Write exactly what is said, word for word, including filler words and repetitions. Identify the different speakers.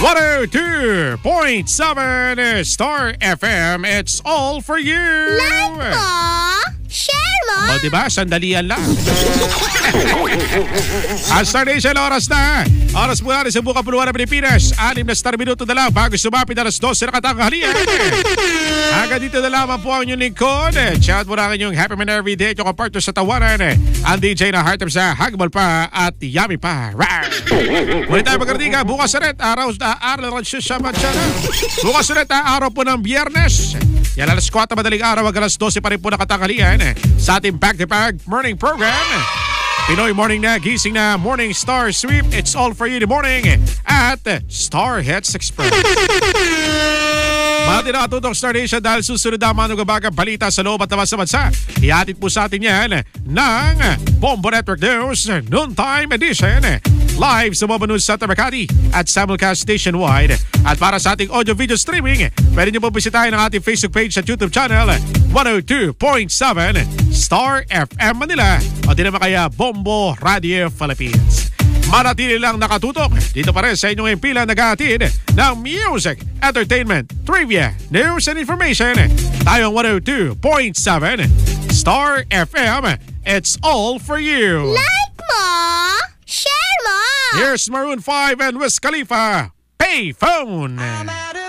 Speaker 1: one oh two point seven Star F M. It's all for you.
Speaker 2: Like mo, share mo.
Speaker 1: O diba, sandalian lang. Ang Star Nation, oras na. Oras po natin sa buong kapuluan ng Pilipinas. Anim na star minuto na lang bago sumapit alas dose na katanghalian. Hanggang dito na lamang po ang inyong lingkod. Chat mo na ang inyong Happy Man Every Day at yung kapartner sa tawanan. Ang D J na Heart of sa Hagbal pa at Yummy pa. Muli tayo magkarating bukas ulit. Araw na araw ng Shishamanchana. Bukas ulit araw po ng Biyernes. Yan alas kwatro madaling araw hanggang alas dose pa rin po na katanghalian sa ating back-to-back morning program. Pinoy Morning na, gising na Morning Star Sweep. It's all for you in the morning at Star Hits Express. Mga tinakatutong Star Nation dahil susunod naman ang gabagang balita sa loob at labas sa bansa. Ihatid po sa atin yan ng Bombo Network News Noontime Edition. Live sa Bombo News Santa Makati at Simulcast Nationwide. At para sa ating audio-video streaming, pwede niyo po bisitahin ang ating Facebook page at YouTube channel one oh two point seven Star F M Manila o di naman kaya Bombo Radio Philippines. Manatili lang nakatutok dito pa rin sa inyong impila nag-aatid ng music, entertainment, trivia, news and information. Tayong one oh two point seven Star F M. It's all for you.
Speaker 2: Like mo, share mo.
Speaker 1: Here's Maroon five and Wiz Khalifa. Payphone.